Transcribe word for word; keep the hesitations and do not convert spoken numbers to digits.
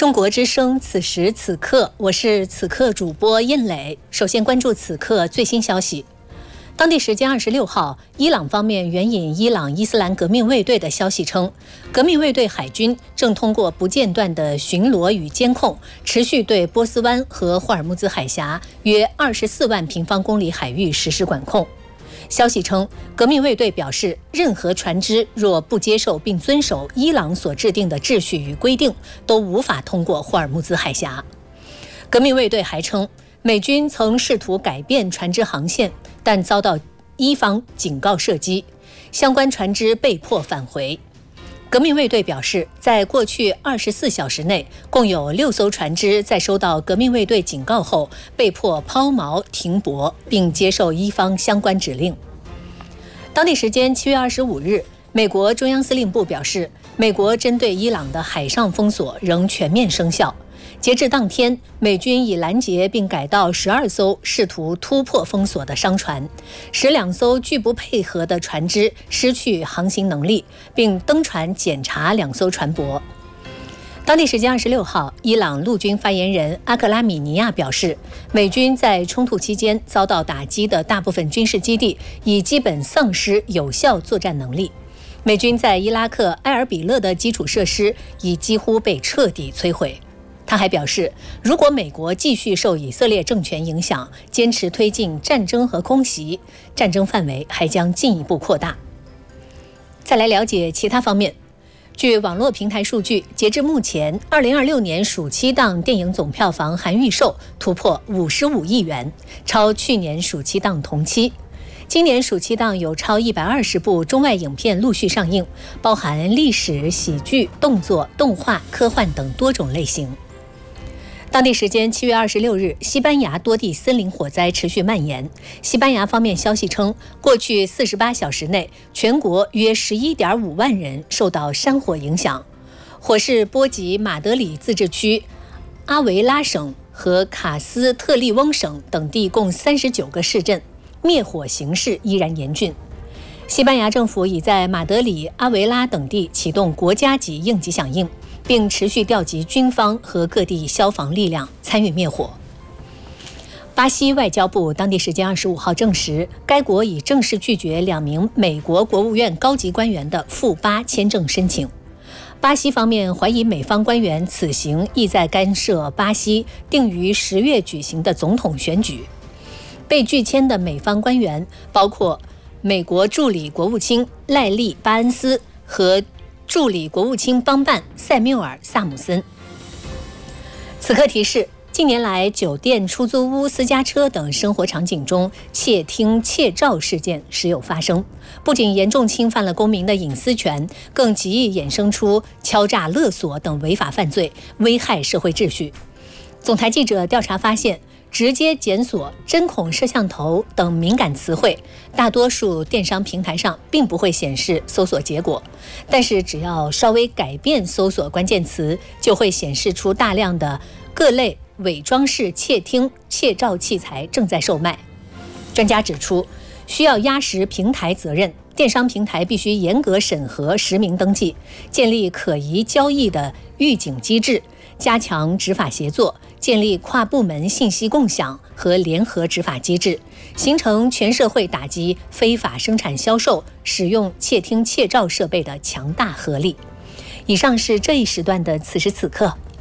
中国之声，此时此刻，我是此刻主播印磊。首先关注此刻最新消息。当地时间二十六号，伊朗方面援引伊朗伊斯兰革命卫队的消息称，革命卫队海军正通过不间断的巡逻与监控，持续对波斯湾和霍尔木兹海峡约二十四万平方公里海域实施管控。消息称，革命卫队表示，任何船只若不接受并遵守伊朗所制定的秩序与规定，都无法通过霍尔木兹海峡。革命卫队还称，美军曾试图改变船只航线，但遭到伊方警告射击，相关船只被迫返回。革命卫队表示，在过去二十四小时内，共有六艘船只在收到革命卫队警告后被迫抛锚停泊，并接受伊方相关指令。当地时间七月二十五日，美国中央司令部表示，美国针对伊朗的海上封锁仍全面生效。截至当天，美军已拦截并改道十二艘试图突破封锁的商船，使两艘拒不配合的船只失去航行能力，并登船检查两艘船舶。当地时间二十六号，伊朗陆军发言人阿克拉米尼亚表示，美军在冲突期间遭到打击的大部分军事基地已基本丧失有效作战能力。美军在伊拉克埃尔比勒的基础设施已几乎被彻底摧毁。他还表示，如果美国继续受以色列政权影响，坚持推进战争和空袭，战争范围还将进一步扩大。再来了解其他方面。据网络平台数据，截至目前，二零二六年暑期档电影总票房含预售突破五十五亿元，超去年暑期档同期。今年暑期档有超一百二十部中外影片陆续上映，包含历史、喜剧、动作、动画、科幻等多种类型。当地时间七月二十六日，西班牙多地森林火灾持续蔓延。西班牙方面消息称，过去四十八小时内，全国约十一点五万人受到山火影响。火势波及马德里自治区、阿维拉省和卡斯特利翁省等地共三十九个市镇，灭火形势依然严峻。西班牙政府已在马德里、阿维拉等地启动国家级应急响应，并持续调集军方和各地消防力量参与灭火。巴西外交部当地时间二十五号证实，该国已正式拒绝两名美国国务院高级官员的赴巴签证申请。巴西方面怀疑美方官员此行意在干涉巴西定于十月举行的总统选举。被拒签的美方官员包括美国助理国务卿赖利·巴恩斯和助理国务卿帮办塞缪尔·萨姆森。此刻提示，近年来酒店、出租屋、私家车等生活场景中窃听、窃照事件时有发生，不仅严重侵犯了公民的隐私权，更极易衍生出敲诈勒索等违法犯罪，危害社会秩序。总台记者调查发现，直接检索、针孔摄像头等敏感词汇，大多数电商平台上并不会显示搜索结果，但是只要稍微改变搜索关键词，就会显示出大量的各类伪装式窃听、窃照器材正在售卖。专家指出，需要压实平台责任，电商平台必须严格审核实名登记，建立可疑交易的预警机制，加强执法协作，建立跨部门信息共享和联合执法机制，形成全社会打击非法生产销售、使用窃听窃照设备的强大合力。以上是这一时段的此时此刻，